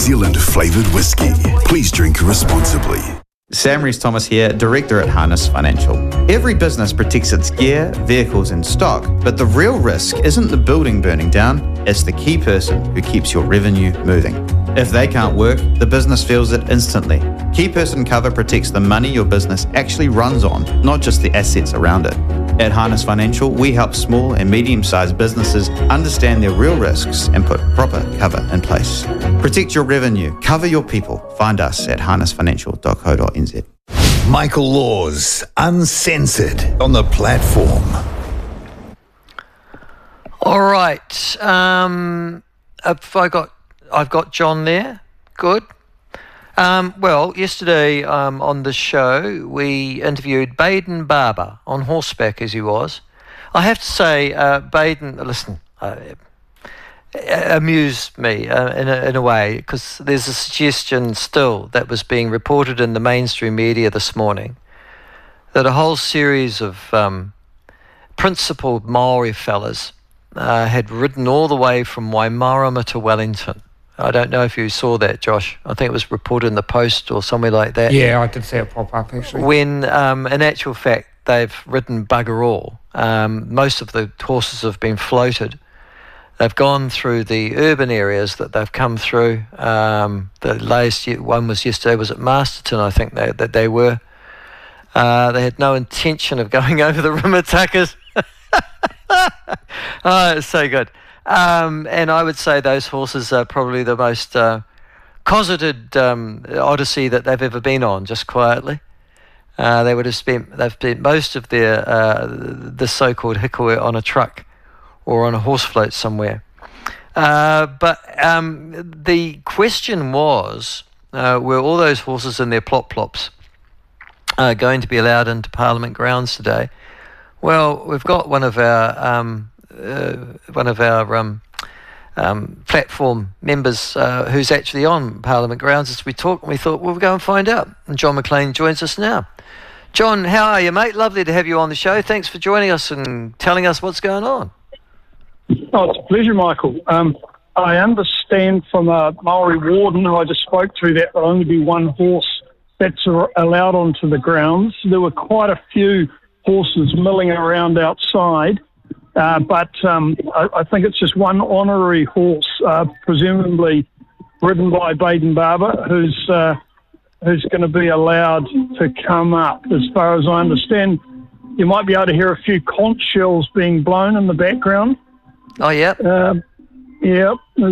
Zealand flavoured whiskey. Please drink responsibly. Sam Rees-Thomas here, Director at Harness Financial. Every business protects its gear, vehicles and stock, but the real risk isn't the building burning down, it's the key person who keeps your revenue moving. If they can't work, the business feels it instantly. Key person cover protects the money your business actually runs on, not just the assets around it. At Harness Financial, we help small and medium-sized businesses understand their real risks and put proper cover in place. Protect your revenue, cover your people. Find us at harnessfinancial.co.nz. Michael Laws, Uncensored, on the platform. All right. I've got John there. Good. Well, yesterday on the show, we interviewed Baden Barber, on horseback as he was. I have to say, Baden, listen, amused me in a way, because there's a suggestion still that was being reported in the mainstream media this morning that a whole series of principled Maori fellas had ridden all the way from Waimarama to Wellington. I don't know if you saw that, Josh. I think it was reported in the Post or somewhere like that. Yeah, I did see it pop up, actually. When, in actual fact, they've ridden bugger all. Most of the horses have been floated. They've gone through the urban areas that they've come through. The latest one was yesterday, was at Masterton, I think that they were. They had no intention of going over the Rimatakas. Oh, it's so good. And I would say those horses are probably the most cosseted odyssey that they've ever been on, just quietly. They've spent most of their the so-called hikoi on a truck or on a horse float somewhere. But the question was, were all those horses in their plop-plops going to be allowed into Parliament grounds today? Well, we've got one of our platform members who's actually on Parliament grounds as we talk, and we thought we'll go and find out. And John McLean joins us now. John, how are you, mate? Lovely to have you on the show. Thanks for joining us and telling us what's going on. Oh, it's a pleasure, Michael. I understand from a Maori warden who I just spoke to that there'll only be one horse that's allowed onto the grounds. There were quite a few horses milling around outside, but I think it's just one honorary horse, presumably ridden by Baden Barber, who's going to be allowed to come up. As far as I understand, you might be able to hear a few conch shells being blown in the background. Oh, yeah. Yeah.